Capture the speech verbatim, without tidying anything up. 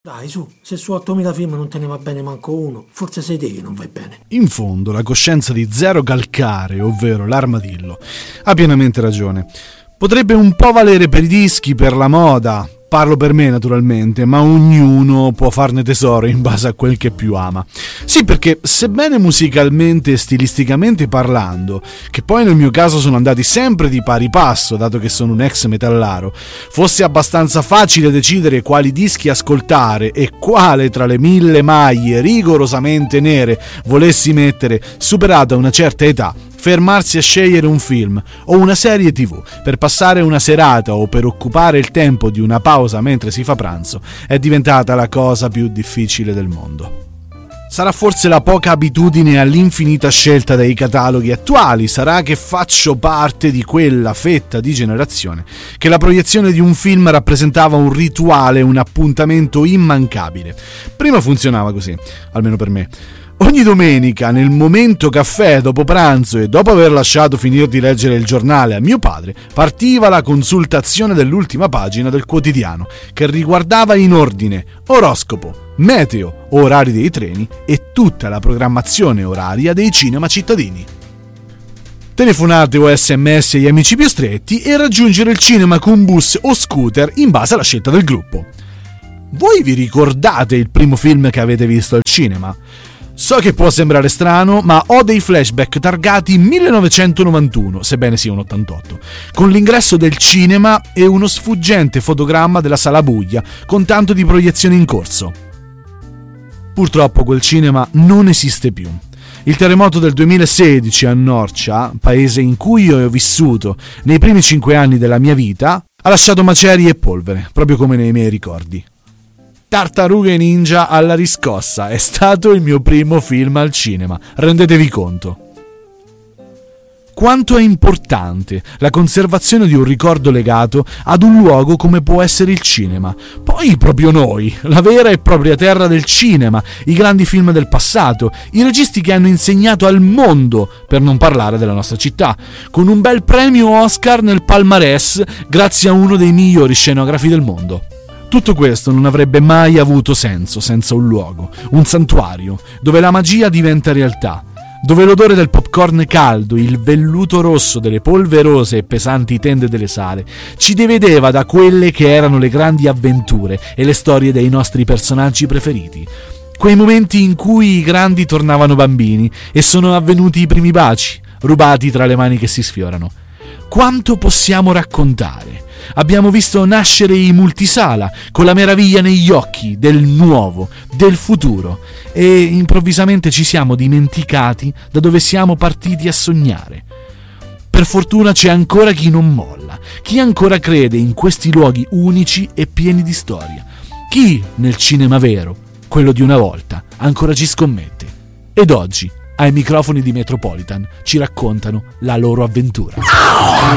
Dai, su, se su ottomila film non te ne va bene manco uno, forse sei te che non vai bene. In fondo, la coscienza di Zero Calcare, ovvero l'armadillo, ha pienamente ragione. Potrebbe un po' valere per i dischi, per la moda, parlo per me naturalmente, ma ognuno può farne tesoro in base a quel che più ama. Sì, perché sebbene musicalmente e stilisticamente parlando, che poi nel mio caso sono andati sempre di pari passo, dato che sono un ex metallaro, fosse abbastanza facile decidere quali dischi ascoltare e quale tra le mille maglie rigorosamente nere volessi mettere, superata una certa età, fermarsi a scegliere un film o una serie tv per passare una serata o per occupare il tempo di una pausa mentre si fa pranzo è diventata la cosa più difficile del mondo. Sarà forse la poca abitudine all'infinita scelta dei cataloghi attuali, sarà che faccio parte di quella fetta di generazione che la proiezione di un film rappresentava un rituale, un appuntamento immancabile. Prima funzionava così, almeno per me. Ogni domenica, nel momento caffè dopo pranzo e dopo aver lasciato finire di leggere il giornale a mio padre, partiva la consultazione dell'ultima pagina del quotidiano, che riguardava in ordine oroscopo, meteo, orari dei treni e tutta la programmazione oraria dei cinema cittadini. Telefonate o sms agli amici più stretti e raggiungere il cinema con bus o scooter in base alla scelta del gruppo. Voi vi ricordate il primo film che avete visto al cinema? So che può sembrare strano, ma ho dei flashback targati millenovecentonovantuno, sebbene sia un ottantotto, con l'ingresso del cinema e uno sfuggente fotogramma della sala buia, con tanto di proiezioni in corso. Purtroppo quel cinema non esiste più. Il terremoto del duemilasedici a Norcia, paese in cui io ho vissuto nei primi cinque anni della mia vita, ha lasciato macerie e polvere, proprio come nei miei ricordi. Tartarughe Ninja alla riscossa è stato il mio primo film al cinema, rendetevi conto. Quanto è importante la conservazione di un ricordo legato ad un luogo come può essere il cinema. Poi proprio noi, la vera e propria terra del cinema, i grandi film del passato, i registi che hanno insegnato al mondo, per non parlare della nostra città, con un bel premio Oscar nel palmarès grazie a uno dei migliori scenografi del mondo. Tutto questo non avrebbe mai avuto senso senza un luogo, un santuario, dove la magia diventa realtà, dove l'odore del popcorn caldo, il velluto rosso delle polverose e pesanti tende delle sale, ci divideva da quelle che erano le grandi avventure e le storie dei nostri personaggi preferiti. Quei momenti in cui i grandi tornavano bambini e sono avvenuti i primi baci, rubati tra le mani che si sfiorano. Quanto possiamo raccontare? Abbiamo visto nascere i multisala con la meraviglia negli occhi del nuovo, del futuro, e improvvisamente ci siamo dimenticati da dove siamo partiti a sognare. Per fortuna c'è ancora chi non molla, chi ancora crede in questi luoghi unici e pieni di storia, chi nel cinema vero, quello di una volta, ancora ci scommette. Ed oggi, ai microfoni di Metropolitan, ci raccontano la loro avventura.